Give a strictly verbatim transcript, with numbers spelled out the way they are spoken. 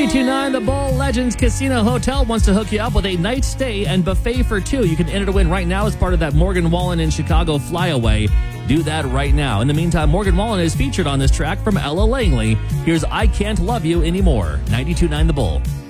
ninety-two point nine The Bull Legends Casino Hotel wants to hook you up with a night stay and buffet for two. You can enter to win right now as part of that Morgan Wallen in Chicago flyaway. Do that right now. In the meantime, Morgan Wallen is featured on this track from Ella Langley. Here's I Can't Love You Anymore. ninety-two point nine The Bull.